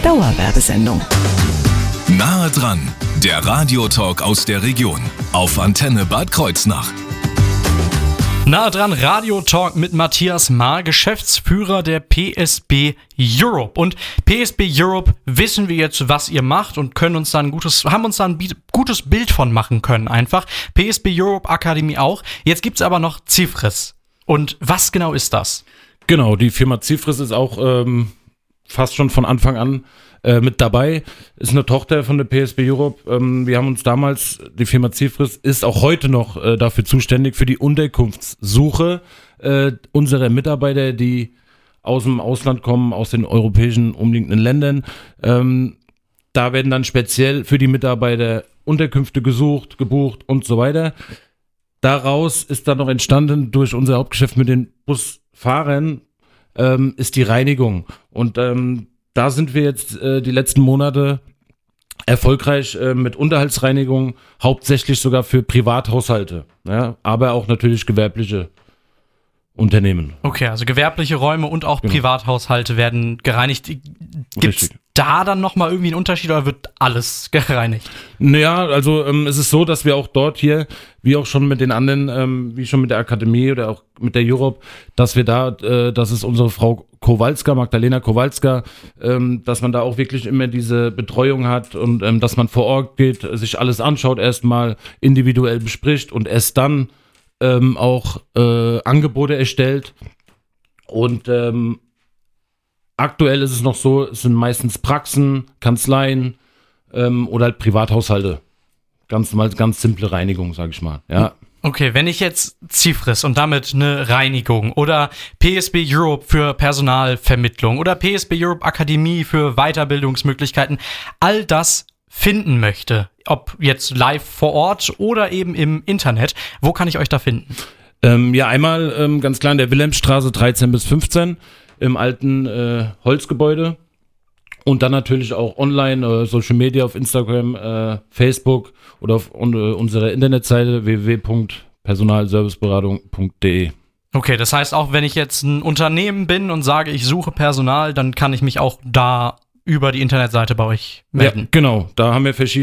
Dauerwerbesendung. Nahe dran, der Radiotalk aus der Region auf Antenne Bad Kreuznach. Nahe dran, Radiotalk mit Matthias Mahr, Geschäftsführer der PSB Europe. Und PSB Europe wissen wir jetzt, was ihr macht und haben uns da ein gutes Bild von machen können einfach. PSB Europe Akademie auch. Jetzt gibt's aber noch Cifris. Und was genau ist das? Genau, die Firma Cifris ist auch fast schon von Anfang an mit dabei, ist eine Tochter von der PSB Europe. Wir haben uns damals, die Firma Cifris ist auch heute noch dafür zuständig, für die Unterkunftssuche unserer Mitarbeiter, die aus dem Ausland kommen, aus den europäischen umliegenden Ländern. Da werden dann speziell für die Mitarbeiter Unterkünfte gesucht, gebucht und so weiter. Daraus ist dann noch entstanden, durch unser Hauptgeschäft mit den Busfahrern, ist die Reinigung. Und da sind wir jetzt die letzten Monate erfolgreich mit Unterhaltsreinigung, hauptsächlich sogar für Privathaushalte, ja, aber auch natürlich gewerbliche Unternehmen. Okay, also gewerbliche Räume und auch Privathaushalte werden gereinigt. Gibt's da dann nochmal irgendwie einen Unterschied oder wird alles gereinigt? Naja, also es ist so, dass wir auch dort hier, wie auch schon mit den anderen, wie schon mit der Akademie oder auch mit der Europe, dass wir da, das ist unsere Frau Kowalska, Magdalena Kowalska, dass man da auch wirklich immer diese Betreuung hat und dass man vor Ort geht, sich alles anschaut, erstmal individuell bespricht und erst dann auch Angebote erstellt. Und aktuell ist es noch so, es sind meistens Praxen, Kanzleien oder halt Privathaushalte. Ganz simple Reinigung, sag ich mal. Ja. Okay, wenn ich jetzt Cifris und damit eine Reinigung oder PSB Europe für Personalvermittlung oder PSB Europe Akademie für Weiterbildungsmöglichkeiten, all das finden möchte, ob jetzt live vor Ort oder eben im Internet, wo kann ich euch da finden? Ja, einmal ganz klar in der Wilhelmstraße 13 bis 15 im alten Holzgebäude und dann natürlich auch online, Social Media auf Instagram, Facebook oder auf unserer Internetseite www.personalserviceberatung.de. Okay, das heißt auch, wenn ich jetzt ein Unternehmen bin und sage, ich suche Personal, dann kann ich mich auch da über die Internetseite bei euch melden. Ja, genau, da haben wir verschiedene